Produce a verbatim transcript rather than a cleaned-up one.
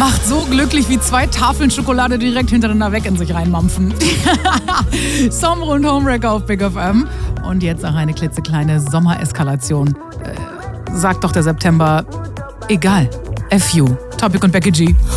macht so glücklich wie zwei Tafeln Schokolade direkt hintereinander weg in sich reinmampfen. Sommer und Homewrecker auf Big F M. Und jetzt auch eine klitzekleine Sommereskalation. Äh, sagt doch der September, egal. F U. Topic und Becky G.